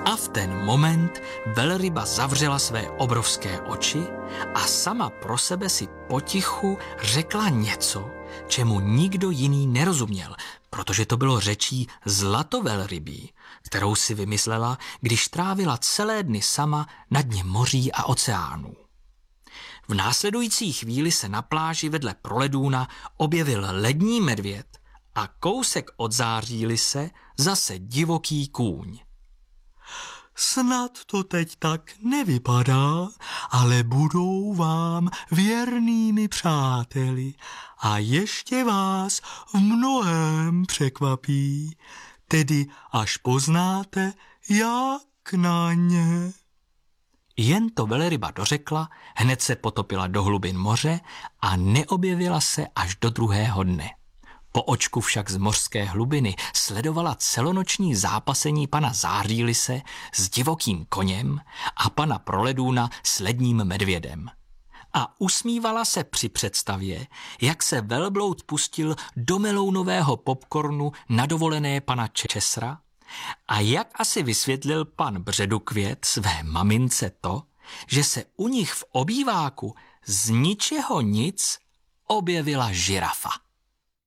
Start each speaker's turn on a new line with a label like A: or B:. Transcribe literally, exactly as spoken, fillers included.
A: A v ten moment velryba zavřela své obrovské oči a sama pro sebe si potichu řekla něco, čemu nikdo jiný nerozuměl, protože to bylo řečí zlatovelrybí, kterou si vymyslela, když trávila celé dny sama na dně moří a oceánů. V následující chvíli se na pláži vedle Proledůna objevil lední medvěd a kousek od Zářilise zase divoký kůň. Snad to teď tak nevypadá, ale budou vám věrnými přáteli a ještě vás v mnohém překvapí, tedy až poznáte, jak na ně. Jen to velryba dořekla, hned se potopila do hlubin moře a neobjevila se až do druhého dne. Po očku však z mořské hlubiny sledovala celonoční zápasení pana Zářilise s divokým koněm a pana Proledůna s ledním medvědem. A usmívala se při představě, jak se velbloud pustil do melounového popcornu na dovolené pana Česra a jak asi vysvětlil pan Bředukvět své mamince to, že se u nich v obýváku z ničeho nic objevila žirafa.